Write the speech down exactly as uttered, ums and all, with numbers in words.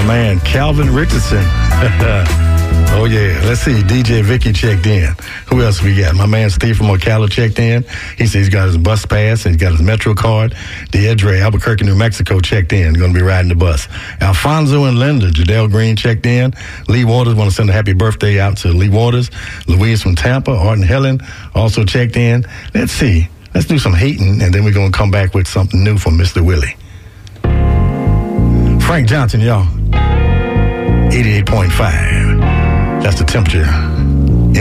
man, Calvin Richardson. Oh, yeah. Let's see. D J Vicky checked in. Who else we got? My man Steve from Ocala checked in. He says he's got his bus pass and he's got his Metro card. Deidre, Albuquerque, New Mexico checked in. Going to be riding the bus. Alfonso and Linda, Jadell Green checked in. Lee Waters, want to send a happy birthday out to Lee Waters. Louise from Tampa. Art and Helen also checked in. Let's see. Let's do some hating, and then we're going to come back with something new from Mister Willie. Frank Johnson, y'all. eighty-eight point five. That's the temperature.